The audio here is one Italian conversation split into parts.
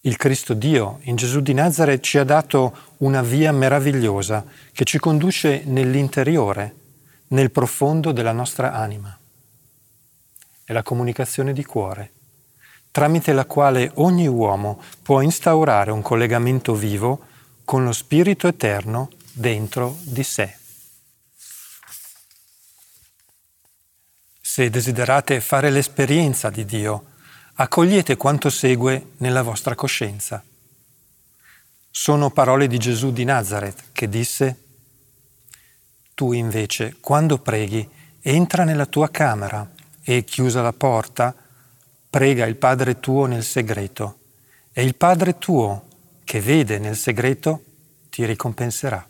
Il Cristo Dio in Gesù di Nazaret ci ha dato una via meravigliosa che ci conduce nell'interiore, nel profondo della nostra anima. È la comunicazione di cuore, tramite la quale ogni uomo può instaurare un collegamento vivo con lo Spirito Eterno dentro di sé. Se desiderate fare l'esperienza di Dio, accogliete quanto segue nella vostra coscienza. Sono parole di Gesù di Nazaret che disse: «Tu invece, quando preghi, entra nella tua camera e, chiusa la porta, prega il Padre tuo nel segreto, e il Padre tuo, che vede nel segreto, ti ricompenserà».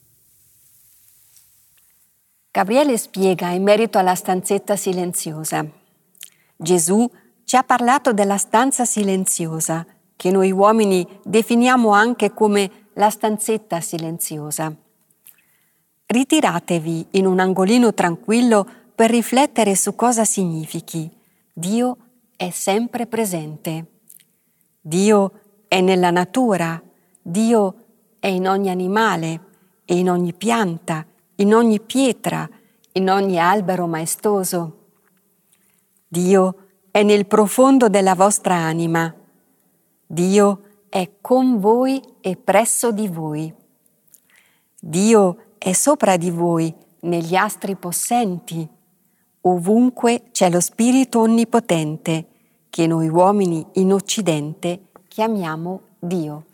Gabriele spiega in merito alla stanzetta silenziosa. Gesù ci ha parlato della stanza silenziosa, che noi uomini definiamo anche come la stanzetta silenziosa. Ritiratevi in un angolino tranquillo per riflettere su cosa significhi. Dio è sempre presente. Dio è nella natura, Dio è in ogni animale e in ogni pianta, in ogni pietra, in ogni albero maestoso. Dio è nel profondo della vostra anima. Dio è con voi e presso di voi. Dio è sopra di voi, negli astri possenti. Ovunque c'è lo Spirito Onnipotente, che noi uomini in Occidente chiamiamo Dio.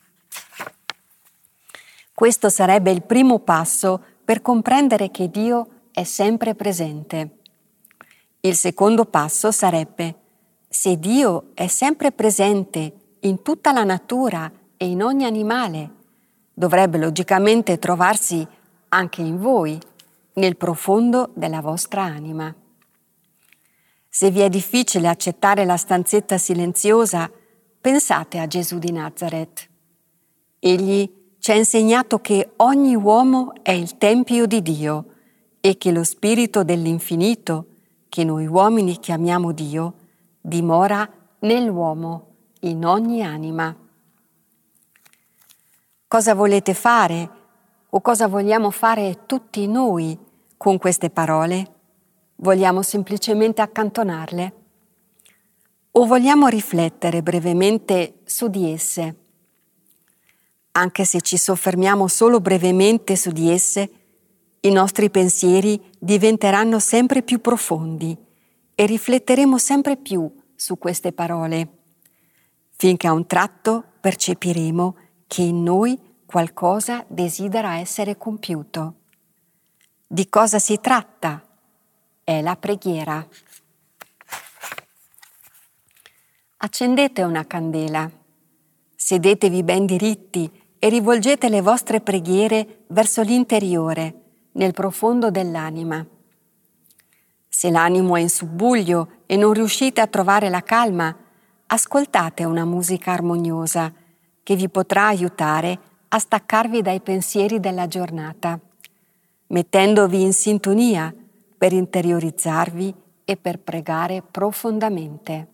Questo sarebbe il primo passo per comprendere che Dio è sempre presente. Il secondo passo sarebbe: se Dio è sempre presente in tutta la natura e in ogni animale, dovrebbe logicamente trovarsi anche in voi, nel profondo della vostra anima. Se vi è difficile accettare la stanzetta silenziosa, pensate a Gesù di Nazaret. Egli ci ha insegnato che ogni uomo è il tempio di Dio e che lo Spirito dell'infinito, che noi uomini chiamiamo Dio, dimora nell'uomo, in ogni anima. Cosa volete fare o cosa vogliamo fare tutti noi con queste parole? Vogliamo semplicemente accantonarle? O vogliamo riflettere brevemente su di esse? Anche se ci soffermiamo solo brevemente su di esse, i nostri pensieri diventeranno sempre più profondi e rifletteremo sempre più su queste parole, finché a un tratto percepiremo che in noi qualcosa desidera essere compiuto. Di cosa si tratta? È la preghiera. Accendete una candela, sedetevi ben diritti e rivolgete le vostre preghiere verso l'interiore, nel profondo dell'anima. Se l'animo è in subbuglio e non riuscite a trovare la calma, ascoltate una musica armoniosa che vi potrà aiutare a staccarvi dai pensieri della giornata, mettendovi in sintonia per interiorizzarvi e per pregare profondamente.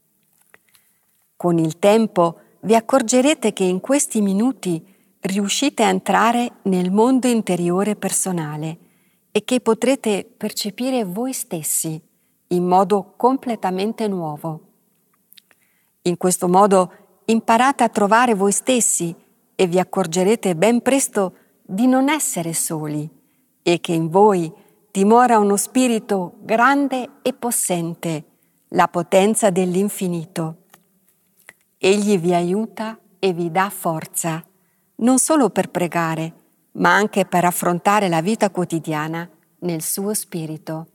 Con il tempo vi accorgerete che in questi minuti riuscite a entrare nel mondo interiore personale e che potrete percepire voi stessi in modo completamente nuovo. In questo modo imparate a trovare voi stessi e vi accorgerete ben presto di non essere soli e che in voi dimora uno spirito grande e possente, la potenza dell'infinito. Egli vi aiuta e vi dà forza, non solo per pregare, ma anche per affrontare la vita quotidiana nel suo spirito.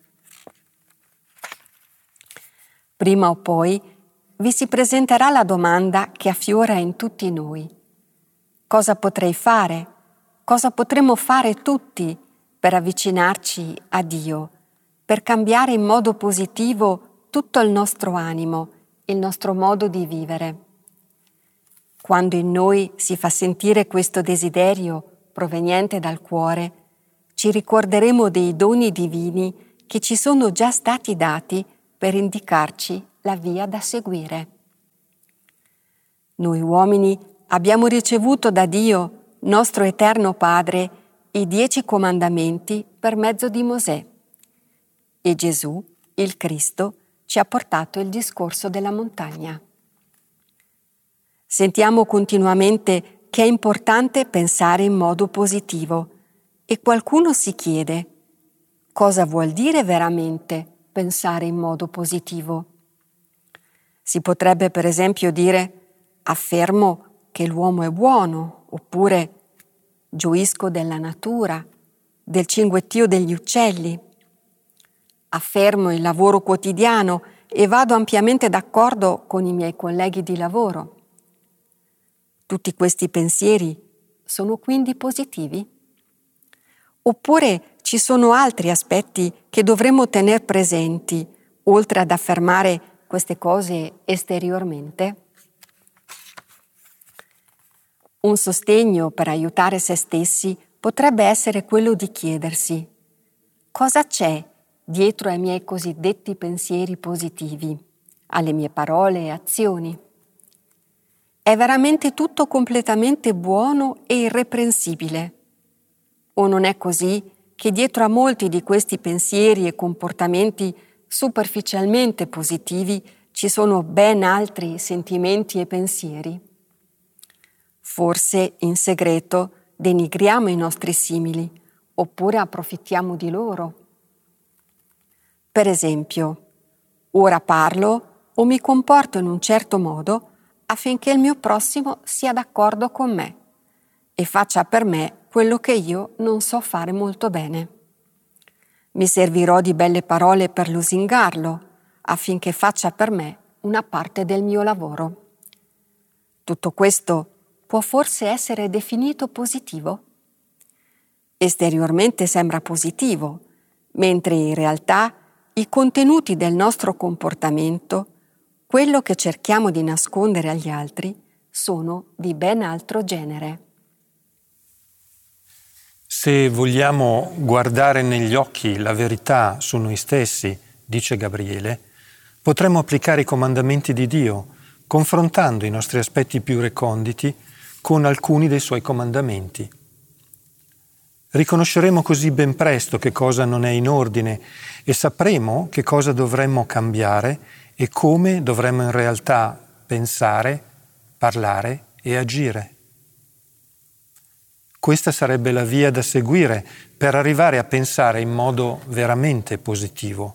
Prima o poi vi si presenterà la domanda che affiora in tutti noi. Cosa potrei fare? Cosa potremmo fare tutti per avvicinarci a Dio, per cambiare in modo positivo tutto il nostro animo, il nostro modo di vivere? Quando in noi si fa sentire questo desiderio proveniente dal cuore, ci ricorderemo dei doni divini che ci sono già stati dati per indicarci la via da seguire. Noi uomini abbiamo ricevuto da Dio, nostro eterno Padre, i 10 comandamenti per mezzo di Mosè. E Gesù, il Cristo, ci ha portato il discorso della montagna. Sentiamo continuamente che è importante pensare in modo positivo e qualcuno si chiede: cosa vuol dire veramente pensare in modo positivo? Si potrebbe per esempio dire: affermo che l'uomo è buono, oppure gioisco della natura, del cinguettio degli uccelli. Affermo il lavoro quotidiano e vado ampiamente d'accordo con i miei colleghi di lavoro. Tutti questi pensieri sono quindi positivi? Oppure ci sono altri aspetti che dovremmo tener presenti, oltre ad affermare queste cose esteriormente? Un sostegno per aiutare se stessi potrebbe essere quello di chiedersi: cosa c'è dietro ai miei cosiddetti pensieri positivi, alle mie parole e azioni? È veramente tutto completamente buono e irreprensibile? O non è così che dietro a molti di questi pensieri e comportamenti superficialmente positivi ci sono ben altri sentimenti e pensieri? Forse in segreto denigriamo i nostri simili, oppure approfittiamo di loro. Per esempio, ora parlo o mi comporto in un certo modo affinché il mio prossimo sia d'accordo con me e faccia per me quello che io non so fare molto bene. Mi servirò di belle parole per lusingarlo affinché faccia per me una parte del mio lavoro. Tutto questo può forse essere definito positivo? Esteriormente sembra positivo, mentre in realtà i contenuti del nostro comportamento, quello che cerchiamo di nascondere agli altri, sono di ben altro genere. Se vogliamo guardare negli occhi la verità su noi stessi, dice Gabriele, potremmo applicare i comandamenti di Dio, confrontando i nostri aspetti più reconditi con alcuni dei suoi comandamenti. Riconosceremo così ben presto che cosa non è in ordine e sapremo che cosa dovremmo cambiare e come dovremmo in realtà pensare, parlare e agire. Questa sarebbe la via da seguire per arrivare a pensare in modo veramente positivo.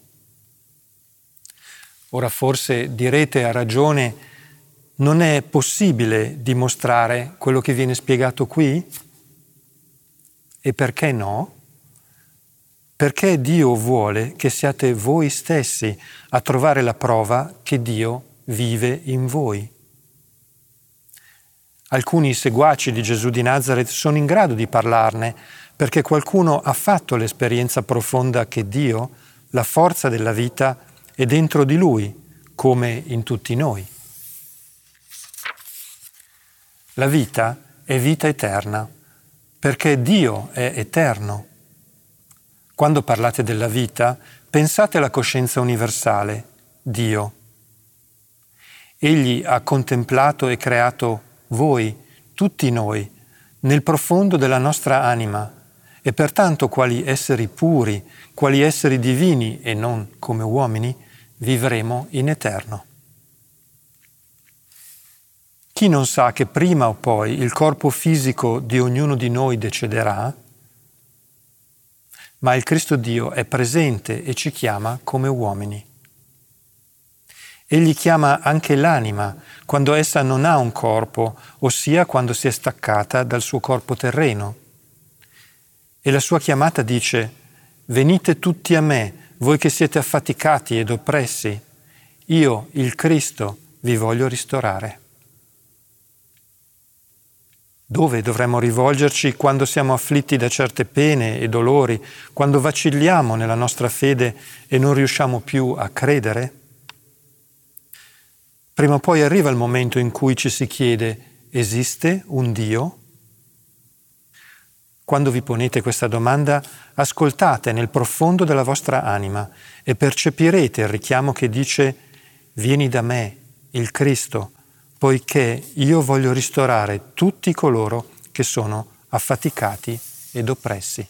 Ora forse direte a ragione: non è possibile dimostrare quello che viene spiegato qui? E perché no? Perché Dio vuole che siate voi stessi a trovare la prova che Dio vive in voi. Alcuni seguaci di Gesù di Nazaret sono in grado di parlarne perché qualcuno ha fatto l'esperienza profonda che Dio, la forza della vita, è dentro di lui, come in tutti noi. La vita è vita eterna, perché Dio è eterno. Quando parlate della vita, pensate alla coscienza universale, Dio. Egli ha contemplato e creato voi, tutti noi, nel profondo della nostra anima e pertanto quali esseri puri, quali esseri divini e non come uomini, vivremo in eterno. Chi non sa che prima o poi il corpo fisico di ognuno di noi decederà? Ma il Cristo Dio è presente e ci chiama come uomini. Egli chiama anche l'anima quando essa non ha un corpo, ossia quando si è staccata dal suo corpo terreno. E la sua chiamata dice: venite tutti a me, voi che siete affaticati ed oppressi, io, il Cristo, vi voglio ristorare. Dove dovremmo rivolgerci quando siamo afflitti da certe pene e dolori, quando vacilliamo nella nostra fede e non riusciamo più a credere? Prima o poi arriva il momento in cui ci si chiede: esiste un Dio? Quando vi ponete questa domanda, ascoltate nel profondo della vostra anima e percepirete il richiamo che dice: vieni da me, il Cristo, poiché io voglio ristorare tutti coloro che sono affaticati ed oppressi.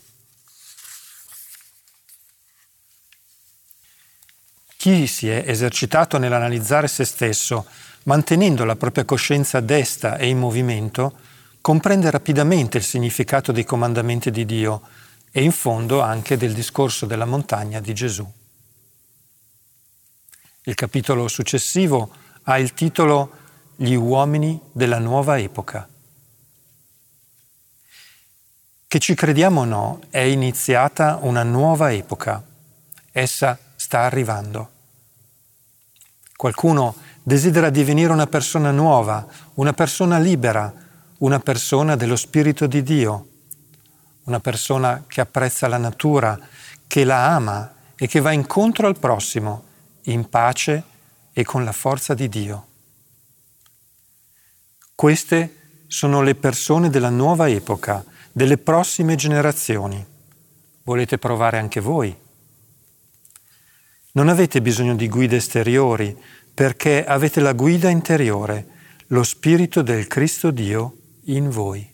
Chi si è esercitato nell'analizzare se stesso, mantenendo la propria coscienza desta e in movimento, comprende rapidamente il significato dei comandamenti di Dio e in fondo anche del discorso della montagna di Gesù. Il capitolo successivo ha il titolo Gli uomini della nuova epoca. Che ci crediamo o no, è iniziata una nuova epoca. Essa sta arrivando. Qualcuno desidera divenire una persona nuova, una persona libera, una persona dello Spirito di Dio, una persona che apprezza la natura, che la ama e che va incontro al prossimo, in pace e con la forza di Dio. Queste sono le persone della nuova epoca, delle prossime generazioni. Volete provare anche voi? Non avete bisogno di guide esteriori, perché avete la guida interiore, lo Spirito del Cristo Dio in voi.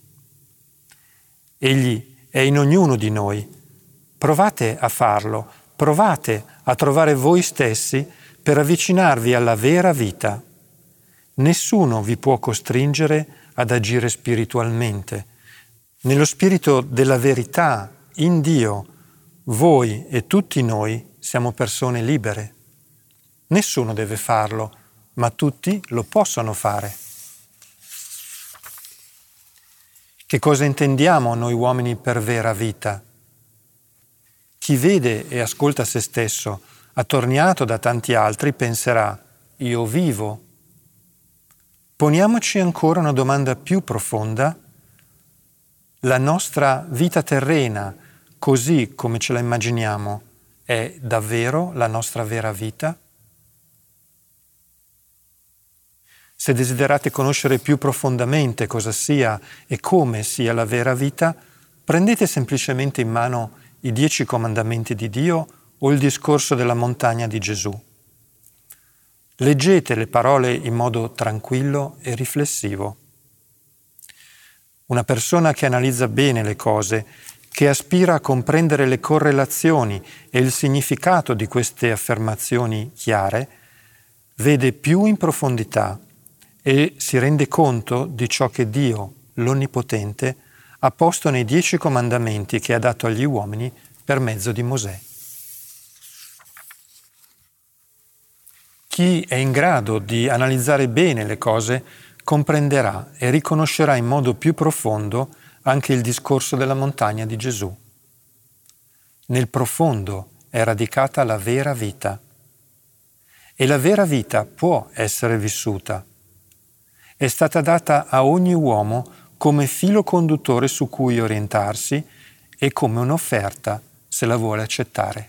Egli è in ognuno di noi. Provate a farlo, provate a trovare voi stessi per avvicinarvi alla vera vita. Nessuno vi può costringere ad agire spiritualmente. Nello spirito della verità, in Dio, voi e tutti noi siamo persone libere. Nessuno deve farlo, ma tutti lo possono fare. Che cosa intendiamo noi uomini per vera vita? Chi vede e ascolta se stesso, attorniato da tanti altri, penserà: io vivo. Poniamoci ancora una domanda più profonda. La nostra vita terrena, così come ce la immaginiamo, è davvero la nostra vera vita? Se desiderate conoscere più profondamente cosa sia e come sia la vera vita, prendete semplicemente in mano i 10 comandamenti di Dio o il discorso della montagna di Gesù. Leggete le parole in modo tranquillo e riflessivo. Una persona che analizza bene le cose, che aspira a comprendere le correlazioni e il significato di queste affermazioni chiare, vede più in profondità e si rende conto di ciò che Dio, l'Onnipotente, ha posto nei 10 comandamenti che ha dato agli uomini per mezzo di Mosè. Chi è in grado di analizzare bene le cose comprenderà e riconoscerà in modo più profondo anche il discorso della montagna di Gesù. Nel profondo è radicata la vera vita. E la vera vita può essere vissuta. È stata data a ogni uomo come filo conduttore su cui orientarsi e come un'offerta se la vuole accettare.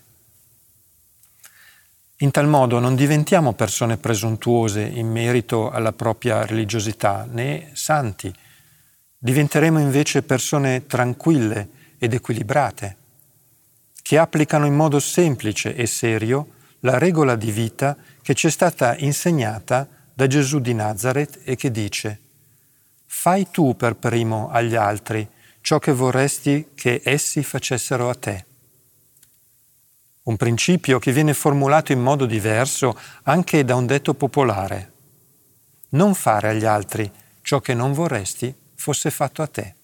In tal modo non diventiamo persone presuntuose in merito alla propria religiosità, né santi. Diventeremo invece persone tranquille ed equilibrate, che applicano in modo semplice e serio la regola di vita che ci è stata insegnata da Gesù di Nazaret e che dice: fai tu per primo agli altri ciò che vorresti che essi facessero a te. Un principio che viene formulato in modo diverso anche da un detto popolare: non fare agli altri ciò che non vorresti fosse fatto a te.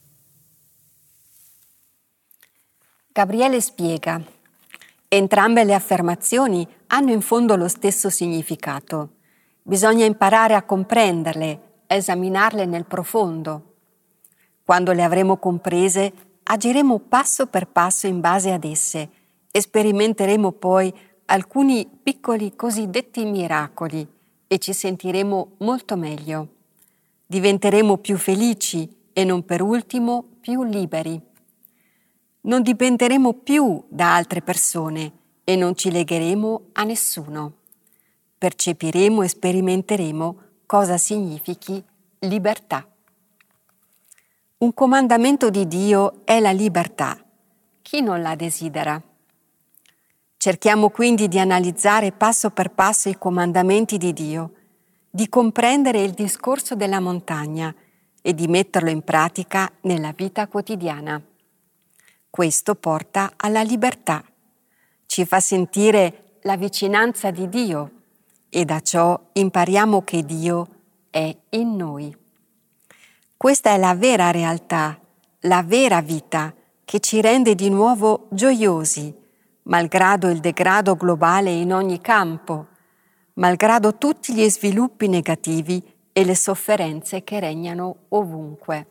Gabriele spiega: entrambe le affermazioni hanno in fondo lo stesso significato. Bisogna imparare a comprenderle, a esaminarle nel profondo. Quando le avremo comprese, agiremo passo per passo in base ad esse e sperimenteremo poi alcuni piccoli cosiddetti miracoli e ci sentiremo molto meglio. Diventeremo più felici e non per ultimo più liberi. Non dipenderemo più da altre persone e non ci legheremo a nessuno. Percepiremo e sperimenteremo cosa significhi libertà. Un comandamento di Dio è la libertà. Chi non la desidera? Cerchiamo quindi di analizzare passo per passo i comandamenti di Dio di comprendere il discorso della montagna e di metterlo in pratica nella vita quotidiana. Questo porta alla libertà, ci fa sentire la vicinanza di Dio e da ciò impariamo che Dio è in noi. Questa è la vera realtà, la vera vita che ci rende di nuovo gioiosi, malgrado il degrado globale in ogni campo, malgrado tutti gli sviluppi negativi e le sofferenze che regnano ovunque.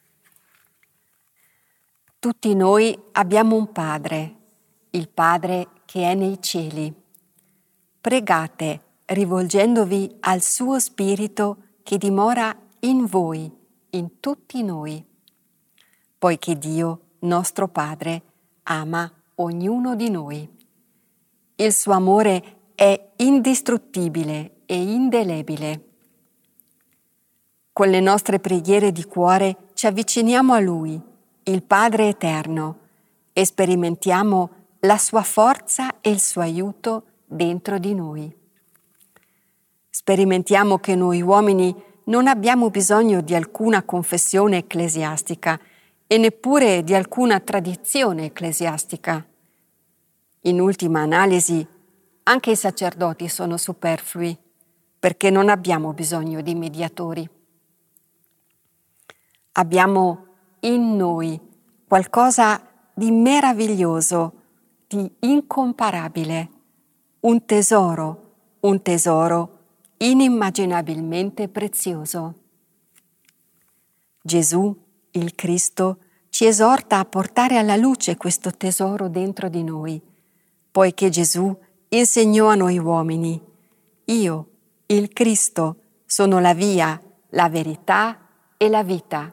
Tutti noi abbiamo un Padre, il Padre che è nei cieli. Pregate rivolgendovi al suo Spirito che dimora in voi, in tutti noi, poiché Dio, nostro Padre, ama ognuno di noi. Il suo amore è indistruttibile e indelebile. Con le nostre preghiere di cuore ci avviciniamo a Lui, il Padre Eterno, e sperimentiamo la sua forza e il suo aiuto dentro di noi. Sperimentiamo che noi uomini non abbiamo bisogno di alcuna confessione ecclesiastica e neppure di alcuna tradizione ecclesiastica. In ultima analisi, anche i sacerdoti sono superflui, perché non abbiamo bisogno di mediatori. Abbiamo in noi qualcosa di meraviglioso, di incomparabile, un tesoro inimmaginabilmente prezioso. Gesù, il Cristo, ci esorta a portare alla luce questo tesoro dentro di noi, poiché Gesù insegnò a noi uomini: io, il Cristo, sono la via, la verità e la vita.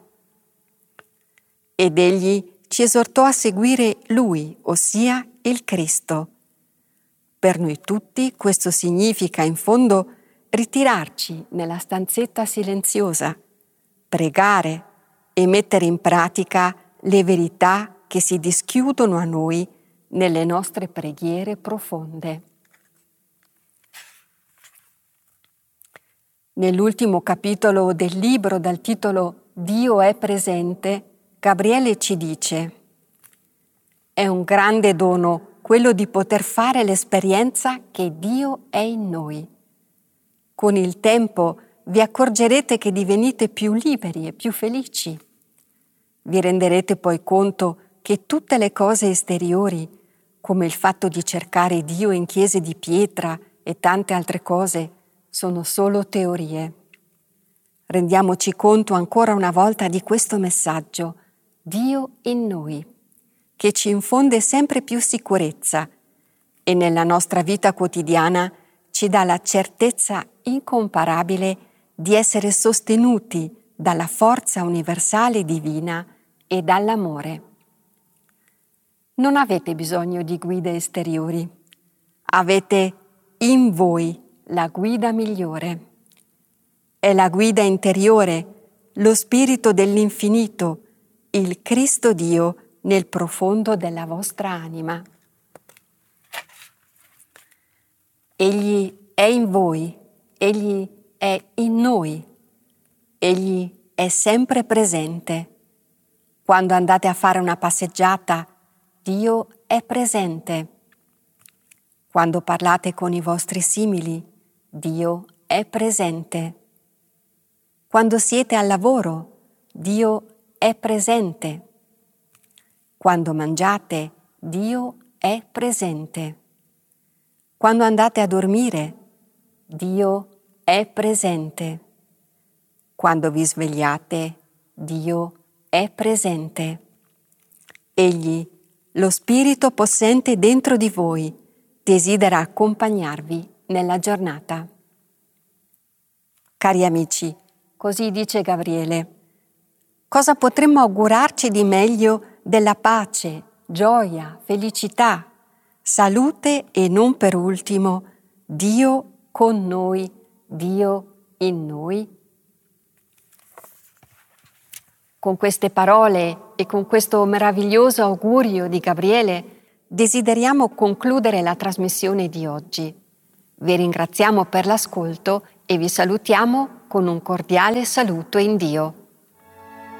Ed egli ci esortò a seguire Lui, ossia il Cristo. Per noi tutti questo significa, in fondo, ritirarci nella stanzetta silenziosa, pregare e mettere in pratica le verità che si dischiudono a noi nelle nostre preghiere profonde. Nell'ultimo capitolo del libro dal titolo Dio è presente, Gabriele ci dice: è un grande dono quello di poter fare l'esperienza che Dio è in noi. Con il tempo vi accorgerete che divenite più liberi e più felici. Vi renderete poi conto che tutte le cose esteriori, come il fatto di cercare Dio in chiese di pietra e tante altre cose, sono solo teorie. Rendiamoci conto ancora una volta di questo messaggio: Dio in noi, che ci infonde sempre più sicurezza e nella nostra vita quotidiana ci dà la certezza incomparabile di essere sostenuti dalla forza universale divina e dall'amore. Non avete bisogno di guide esteriori, avete in voi la guida migliore. È la guida interiore, lo Spirito dell'infinito, il Cristo Dio nel profondo della vostra anima. Egli è in voi, Egli è in noi, Egli è sempre presente. Quando andate a fare una passeggiata, Dio è presente. Quando parlate con i vostri simili, Dio è presente. Quando siete al lavoro, Dio è presente. Quando mangiate, Dio è presente. Quando andate a dormire, Dio è presente. Quando vi svegliate, Dio è presente. Egli, lo Spirito possente dentro di voi, desidera accompagnarvi nella giornata. Cari amici, così dice Gabriele, cosa potremmo augurarci di meglio della pace, gioia, felicità, salute e non per ultimo Dio con noi, Dio in noi? Con queste parole e con questo meraviglioso augurio di Gabriele desideriamo concludere la trasmissione di oggi. Vi ringraziamo per l'ascolto e vi salutiamo con un cordiale saluto in Dio.